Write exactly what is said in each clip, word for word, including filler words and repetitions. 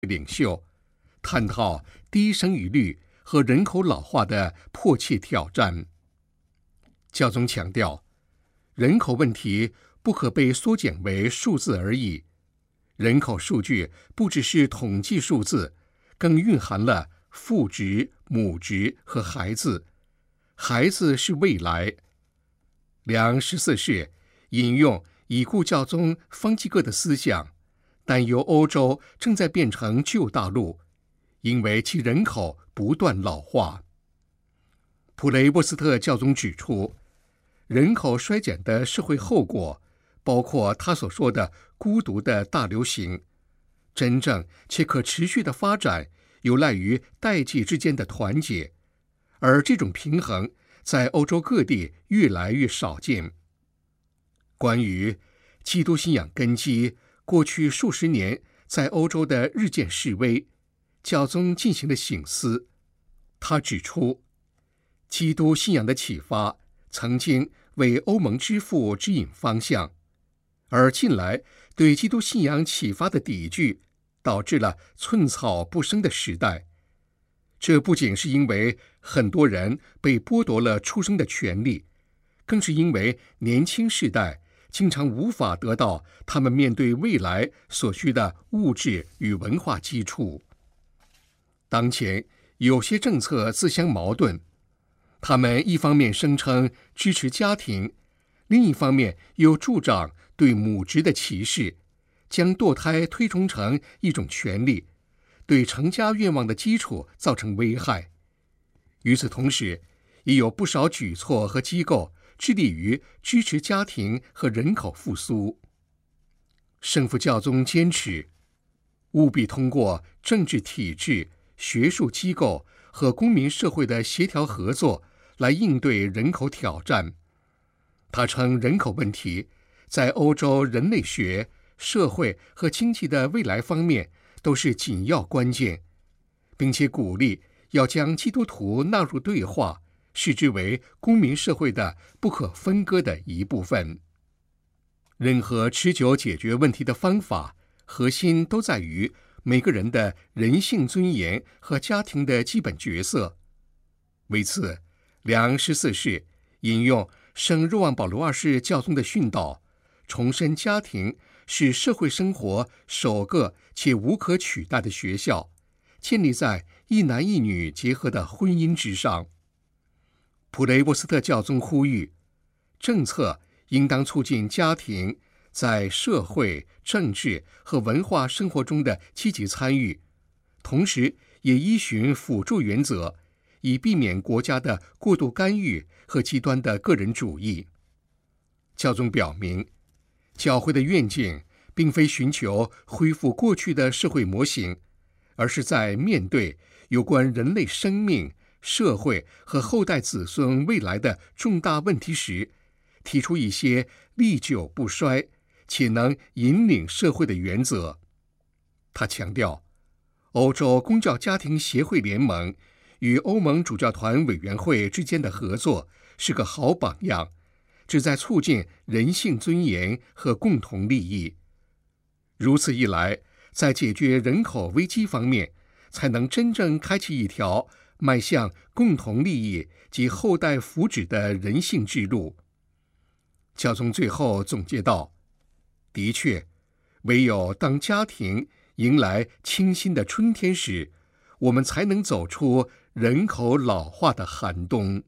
领袖，探讨低生育率和人口老化的迫切挑战。教宗强调，人口问题不可被缩减为数字而已，人口数据不只是统计数字，更蕴含了父职、母职和孩子。孩子是未来。良十四世引用已故教宗方济各的思想，担忧欧洲正在变成旧大陆，因为其人口不断老化。普雷沃斯特教宗指出，人口衰减的社会后果包括他所说的孤独的大流行。真正且可持续的发展有赖于代际之间的团结，而这种平衡在欧洲各地越来越少见。关于基督信仰根基过去数十年在欧洲的日渐式微，教宗进行了省思。他指出，基督信仰的启发曾经为欧盟之父指引方向，而近来对基督信仰启发的抵拒，导致了寸草不生的时代。这不仅是因为很多人被剥夺了出生的权利，更是因为年轻世代经常无法得到他们面对未来所需的物质与文化基础。当前有些政策自相矛盾，他们一方面声称支持家庭，另一方面又助长对母职的歧视，将堕胎推崇成一种权利，对成家愿望的基础造成危害。与此同时，也有不少举措和机构致力于支持家庭和人口复苏。圣父教宗坚持，务必通过政治体制、学术机构和公民社会的协调合作来应对人口挑战。他称人口问题在欧洲人类学、社会和经济的未来方面都是紧要关键，并且鼓励要将基督徒纳入对话，视之为公民社会的不可分割的一部分。任何持久解决问题的方法，核心都在于每个人的人性尊严和家庭的基本角色。为此，良十四世引用圣若望保罗二世教宗的训导，重申家庭是社会生活首个且无可取代的学校，建立在一男一女结合的婚姻之上。普雷沃斯特教宗呼吁，政策应当促进家庭在社会、政治和文化生活中的积极参与，同时也依循辅助原则，以避免国家的过度干预和极端的个人主义。教宗表明，教会的愿景并非寻求恢复过去的社会模型，而是在面对有关人类生命、社会和后代子孙未来的重大问题时，提出一些历久不衰且能引领社会的原则。他强调，欧洲公教家庭协会联盟与欧盟主教团委员会之间的合作是个好榜样，旨在促进人性尊严和共同利益。如此一来，在解决人口危机方面，才能真正开启一条迈向共同利益及后代福祉的人性之路。教宗最后总结道，的确，唯有当家庭迎来清新的春天时，我们才能走出人口老化的寒冬。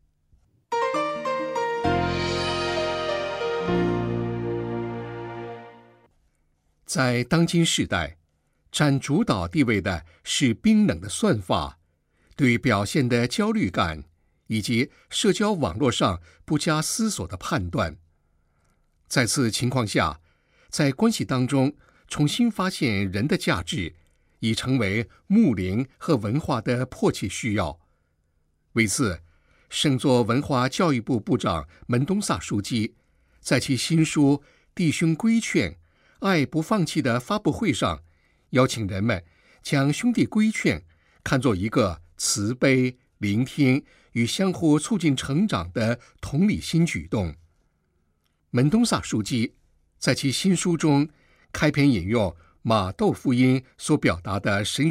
在当今世代，占主导地位的是冰冷的算法、对表现的焦虑感，以及社交网络上不加思索的判断。在此情况下，在关系当中重新发现人的价值，已成为牧灵和文化的迫切需要。为此，圣座文化教育部部长门东萨书记在其新书《弟兄规劝：爱不放弃》的发布会上，邀请人们将兄弟规劝看作一个慈悲、聆听与相互促进成长的同理心举动。门东萨书记在其新书中开篇引用马窦福音所表达的神